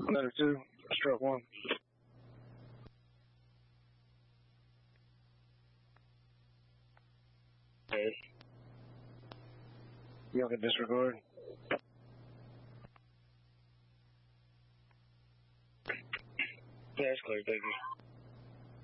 Letter 2, stroke 1. Hey. Y'all can disregard. Yeah, it's clear, thank you.